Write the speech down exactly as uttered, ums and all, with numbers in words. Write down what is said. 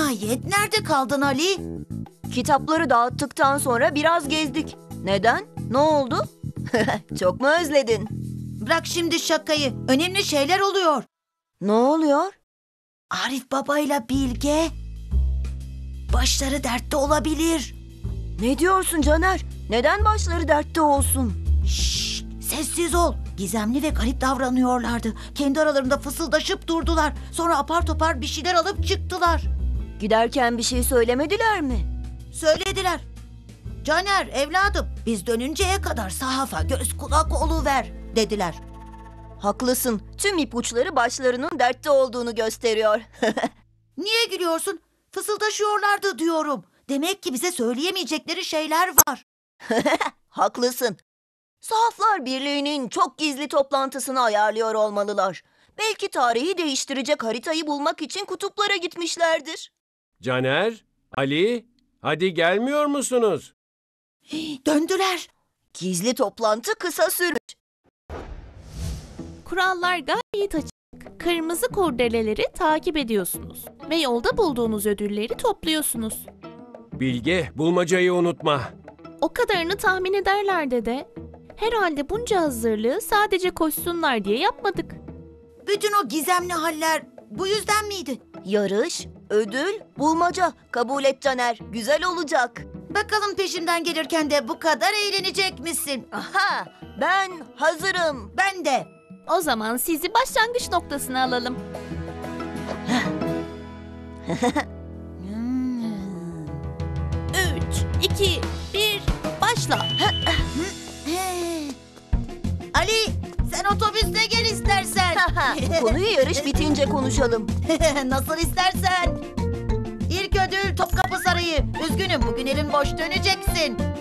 Nihayet nerede kaldın Ali? Kitapları dağıttıktan sonra biraz gezdik. Neden? Ne oldu? Çok mu özledin? Bırak şimdi şakayı. Önemli şeyler oluyor. Ne oluyor? Arif babayla Bilge başları dertte olabilir. Ne diyorsun Caner? Neden başları dertte olsun? Şşş, sessiz ol. Gizemli ve garip davranıyorlardı. Kendi aralarında fısıldaşıp durdular. Sonra apar topar bir şeyler alıp çıktılar. Giderken bir şey söylemediler mi? Söylediler. Caner evladım, biz dönünceye kadar sahafa göz kulak oluver dediler. Haklısın. Tüm ipuçları başlarının dertte olduğunu gösteriyor. Niye gülüyorsun? Fısıldaşıyorlardı diyorum. Demek ki bize söyleyemeyecekleri şeyler var. Haklısın. Sahaflar Birliği'nin çok gizli toplantısını ayarlıyor olmalılar. Belki tarihi değiştirecek haritayı bulmak için kutuplara gitmişlerdir. Caner, Ali, hadi gelmiyor musunuz? Döndüler. Gizli toplantı kısa sürmüş. Kurallar gayet açık. Kırmızı kurdeleleri takip ediyorsunuz ve yolda bulduğunuz ödülleri topluyorsunuz. Bilge, bulmacayı unutma. O kadarını tahmin ederler dede. Herhalde bunca hazırlığı sadece koşsunlar diye yapmadık. Bütün o gizemli haller bu yüzden miydi? Yarış, ödül, bulmaca. Kabul et Caner. Güzel olacak. Bakalım peşimden gelirken de bu kadar eğlenecek misin? Aha, ben hazırım. Ben de. O zaman sizi başlangıç noktasına alalım. Hmm. Üç, iki, bir, başla. He. Ali, sen otobüste gel istersen. Konuyu yarış bitince konuşalım. Nasıl istersen. İlk ödül Topkapı Sarayı. Üzgünüm, bugün elin boş döneceksin.